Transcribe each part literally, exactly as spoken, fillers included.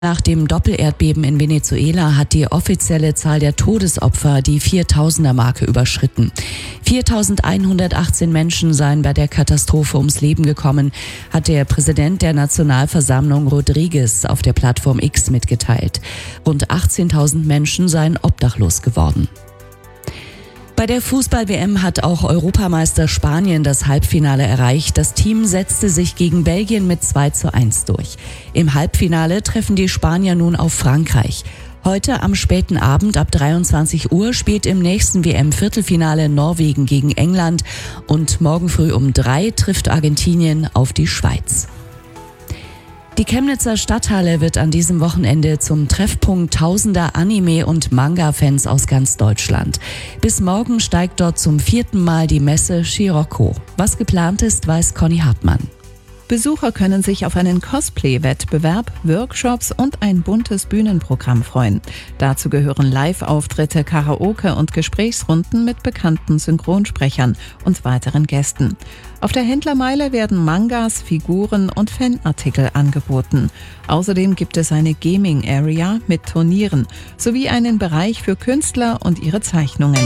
Nach dem Doppelerdbeben in Venezuela hat die offizielle Zahl der Todesopfer die viertausender-Marke überschritten. viertausendeinhundertachtzehn Menschen seien bei der Katastrophe ums Leben gekommen, hat der Präsident der Nationalversammlung Rodriguez auf der Plattform X mitgeteilt. Rund achtzehntausend Menschen seien obdachlos geworden. Bei der Fußball-W M hat auch Europameister Spanien das Halbfinale erreicht. Das Team setzte sich gegen Belgien mit zwei zu eins durch. Im Halbfinale treffen die Spanier nun auf Frankreich. Heute am späten Abend ab dreiundzwanzig Uhr spielt im nächsten W M-Viertelfinale Norwegen gegen England und morgen früh um drei trifft Argentinien auf die Schweiz. Die Chemnitzer Stadthalle wird an diesem Wochenende zum Treffpunkt tausender Anime- und Manga-Fans aus ganz Deutschland. Bis morgen steigt dort zum vierten Mal die Messe Scirocco. Was geplant ist, weiß Conny Hartmann. Besucher können sich auf einen Cosplay-Wettbewerb, Workshops und ein buntes Bühnenprogramm freuen. Dazu gehören Live-Auftritte, Karaoke und Gesprächsrunden mit bekannten Synchronsprechern und weiteren Gästen. Auf der Händlermeile werden Mangas, Figuren und Fanartikel angeboten. Außerdem gibt es eine Gaming-Area mit Turnieren sowie einen Bereich für Künstler und ihre Zeichnungen.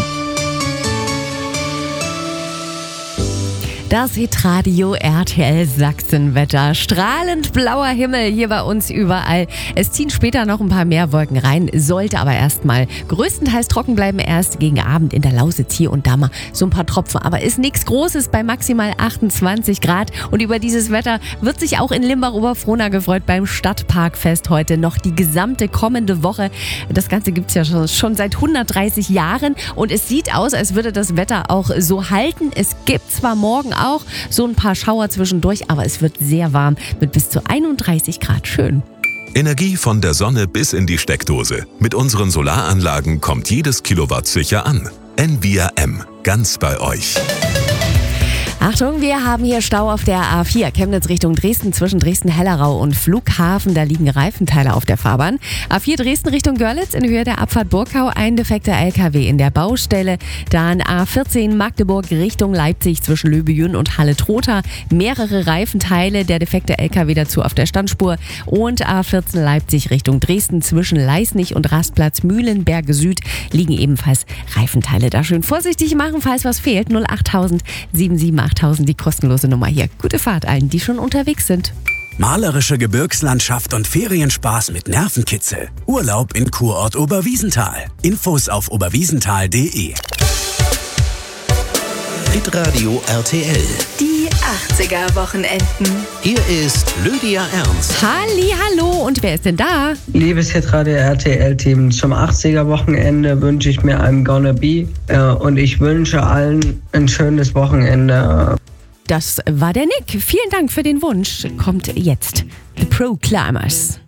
Das Hitradio R T L Sachsenwetter. Strahlend blauer Himmel hier bei uns überall. Es ziehen später noch ein paar mehr Wolken rein, sollte aber erstmal größtenteils trocken bleiben. Erst gegen Abend in der Lausitz hier und da mal so ein paar Tropfen. Aber ist nichts Großes bei maximal achtundzwanzig Grad. Und über dieses Wetter wird sich auch in Limbach-Oberfrohna gefreut beim Stadtparkfest heute noch die gesamte kommende Woche. Das Ganze gibt es ja schon seit hundertdreißig Jahren und es sieht aus, als würde das Wetter auch so halten. Es gibt zwar morgen auch so ein paar Schauer zwischendurch, aber es wird sehr warm mit bis zu einunddreißig Grad. Schön. Energie von der Sonne bis in die Steckdose. Mit unseren Solaranlagen kommt jedes Kilowatt sicher an. Envia M. Ganz bei euch. Achtung, wir haben hier Stau auf der A vier, Chemnitz Richtung Dresden, zwischen Dresden-Hellerau und Flughafen. Da liegen Reifenteile auf der Fahrbahn. A vier Dresden Richtung Görlitz in Höhe der Abfahrt Burgau, ein defekter L K W in der Baustelle. Dann A vierzehn Magdeburg Richtung Leipzig zwischen Löbejün und Halle-Trotha. Mehrere Reifenteile, der defekte L K W dazu auf der Standspur. Und A vierzehn Leipzig Richtung Dresden zwischen Leisnig und Rastplatz Mühlenberge Süd liegen ebenfalls Reifenteile. Da schön vorsichtig machen, falls was fehlt. null acht null null sieben sieben acht die kostenlose Nummer hier. Gute Fahrt allen, die schon unterwegs sind. Malerische Gebirgslandschaft und Ferienspaß mit Nervenkitzel. Urlaub in Kurort Oberwiesenthal. Infos auf oberwiesenthal punkt de. Hitradio R T L. Die achtziger-Wochenenden. Hier ist Lydia Ernst. Halli, hallo, und wer ist denn da? Liebes Hitradio R T L-Team, zum achtziger-Wochenende wünsche ich mir I'm Gonna Be äh, und ich wünsche allen ein schönes Wochenende. Das war der Nick. Vielen Dank für den Wunsch. Kommt jetzt The Proclaimers.